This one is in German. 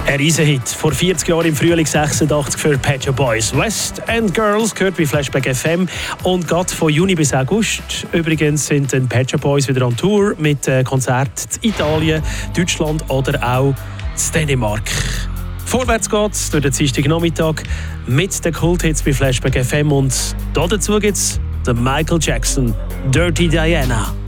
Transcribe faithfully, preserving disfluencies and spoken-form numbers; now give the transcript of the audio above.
Ein Riesenhit. Vor vierzig Jahren im Frühling sechsundachtzig für Pet Shop Boys. West End Girls gehört bei Flashback F M. Und gerade von Juni bis August übrigens sind die Pet Shop Boys wieder on Tour mit Konzerten in Italien, Deutschland oder auch in Dänemark. Vorwärts geht's durch den Dienstagnachmittag mit den Kulthits bei Flashback F M. Und dazu gibt's den Michael Jackson, Dirty Diana.